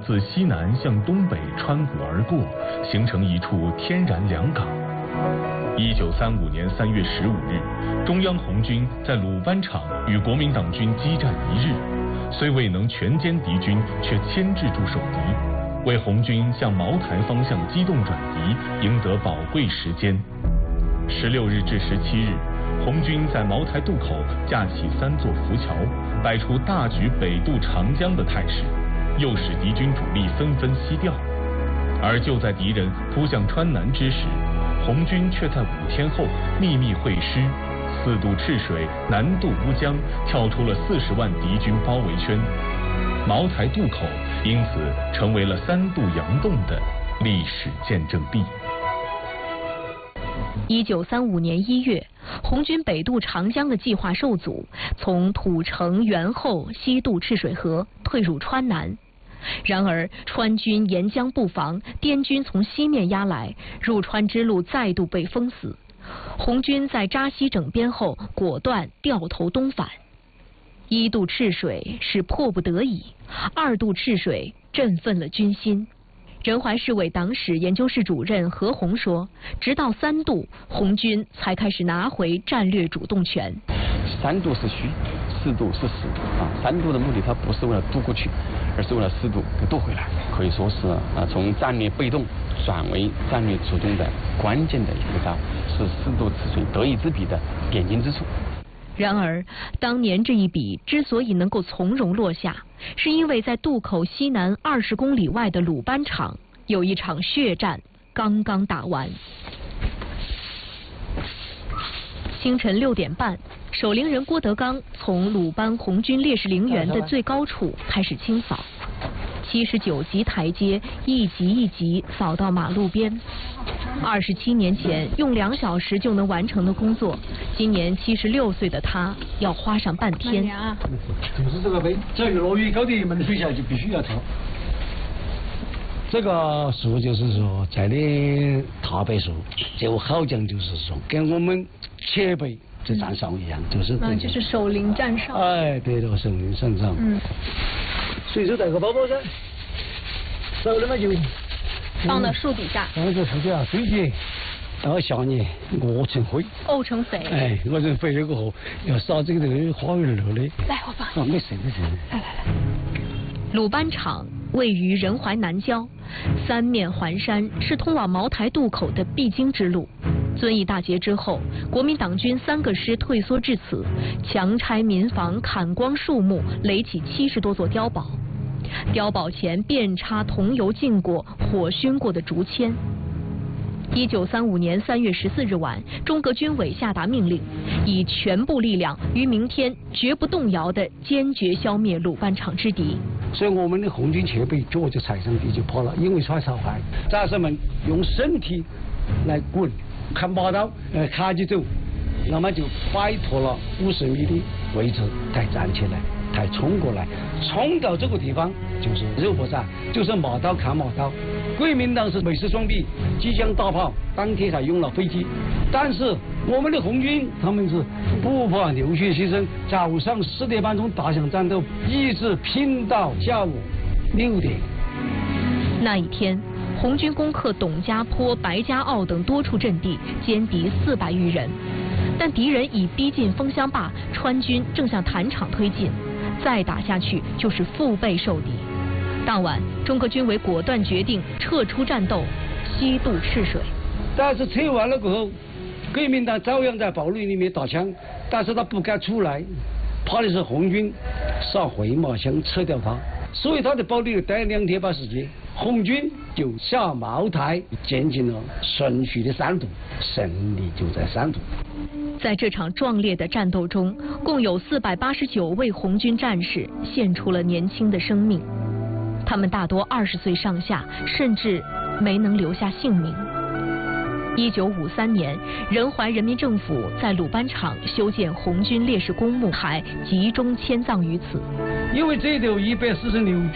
自西南向东北穿谷而过，形成一处天然良港。1935年3月15日，中央红军在鲁班场与国民党军激战1日，虽未能全歼敌军，却牵制住守敌，为红军向茅台方向机动转移赢得宝贵时间。16日至17日，红军在茅台渡口架起3座浮桥，摆出大举北渡长江的态势，诱使敌军主力纷纷西调。而就在敌人扑向川南之时，红军却在5天后秘密会师，4渡赤水，南渡乌江，跳出了40万敌军包围圈。茅台渡口因此成为了3渡洋洞的历史见证地。 1935年1月，红军北渡长江的计划受阻，从土城、元后西渡赤水河，退入川南。然而川军沿江布防，滇军从西面压来，入川之路再度被封死。红军在扎西整编后，果断掉头东返。1渡赤水是迫不得已，2渡赤水振奋了军心。仁怀市委党史研究室主任何鸿说，直到3渡，红军才开始拿回战略主动权。 3渡是虚，4渡是实3渡的目的，它不是为了渡过去，而是为了4渡给渡回来。可以说是从战略被动转为战略主动的关键的一个招，是4渡赤水得以之笔的点睛之处。 然而，当年这一笔之所以能够从容落下，是因为在渡口西南20公里外的鲁班场，有一场血战刚刚打完。清晨6点半，守陵人郭德纲从鲁班红军烈士陵园的最高处开始清扫，79级台阶一级一级扫到马路边。27年前用2小时就能完成的工作，今年76岁的他要花上半天。 就是这个碑，只要一落雨，高地门水下就必须要抄。这个树就是说在的踏背树，就好讲就是说跟我们前辈在站哨一样，就是就是守陵站哨。 哎，对了，守陵站哨。随手带个包包噻，走了嘛就放到树底下。 放在树底下堆起，然后下年沤成灰。 沤成肥。 哎，沤成肥了过后，要撒这个花园乐的。 来，我帮。 没事没事。 来。 鲁班场位于仁怀南郊，3面环山，是通往茅台渡口的必经之路。遵义大捷之后，国民党军3个师退缩至此，强拆民房，砍光树木，垒起70多座碉堡。碉堡前遍插桐油浸过、火熏过的竹签。1935年3月14日晚，中革军委下达命令，以全部力量于明天绝不动摇地坚决消灭鲁班场之敌。 所以我们的红军前辈脚就踩上地就跑了，因为穿哨牌，战士们用身体来滚，看马刀卡起走，那么就摆脱了50米的位置，才站起来，才冲过来，冲到这个地方就是肉搏战，就是马刀砍马刀。国民党是美式装备，机枪大炮，当天才用了飞机，但是我们的红军他们是不怕流血牺牲，早上4点半钟打响战斗，一直拼到下午6点。 那一天，红军攻克董家坡、白家坳等多处阵地，歼敌400余人。但敌人已逼近枫香坝，川军正向坛场推进，再打下去就是腹背受敌。当晚，中革军委果断决定撤出战斗，西渡赤水。 但是撤完了过后，国民党照样在堡垒里面打枪，但是他不敢出来，怕的是红军撒回马枪撤掉他，所以他的堡垒待2天半时间，红军就下茅台，歼进了顺序的3渡，胜利就在3渡。 在这场壮烈的战斗中，共有489位红军战士献出了年轻的生命，他们大多20岁上下，甚至没能留下性命。1953年，仁怀人民政府在鲁班场修建红军烈士公墓，还集中迁葬于此。 因为这头146